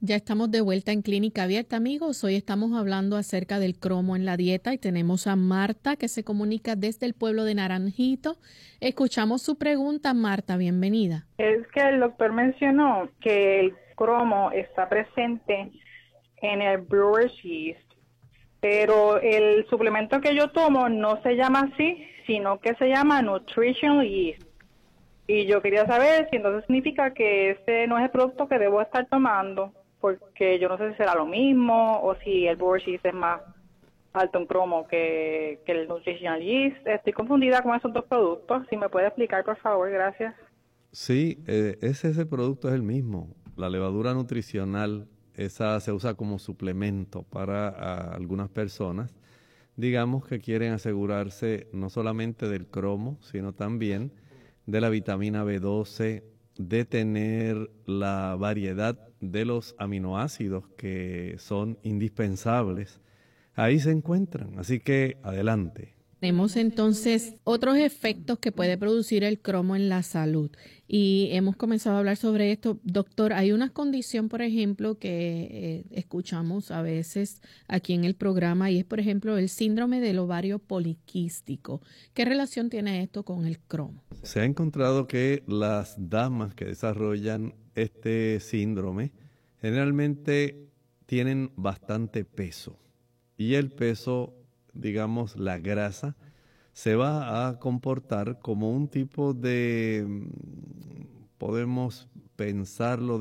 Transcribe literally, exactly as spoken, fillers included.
Ya estamos de vuelta en Clínica Abierta, amigos. Hoy estamos hablando acerca del cromo en la dieta y tenemos a Marta que se comunica desde el pueblo de Naranjito. Escuchamos su pregunta, Marta, bienvenida. Es que el doctor mencionó que el cromo está presente en el brewer's yeast, pero el suplemento que yo tomo no se llama así, sino que se llama nutritional yeast. Y yo quería saber si entonces significa que ese no es el producto que debo estar tomando, porque yo no sé si será lo mismo o si el brewer's yeast es más alto en cromo que, que el nutritional yeast. Estoy confundida con esos dos productos. Si me puede explicar, por favor, gracias. Sí, eh, ese, ese producto es el mismo. La levadura nutricional, esa se usa como suplemento para a, algunas personas, digamos que quieren asegurarse no solamente del cromo, sino también de la vitamina B doce, de tener la variedad de los aminoácidos que son indispensables. Ahí se encuentran, así que adelante. Tenemos entonces otros efectos que puede producir el cromo en la salud y hemos comenzado a hablar sobre esto. Doctor, hay una condición, por ejemplo, que eh, escuchamos a veces aquí en el programa y es, por ejemplo, el síndrome del ovario poliquístico. ¿Qué relación tiene esto con el cromo? Se ha encontrado que las damas que desarrollan este síndrome generalmente tienen bastante peso y el peso, digamos, la grasa, se va a comportar como un tipo de, podemos pensarlo,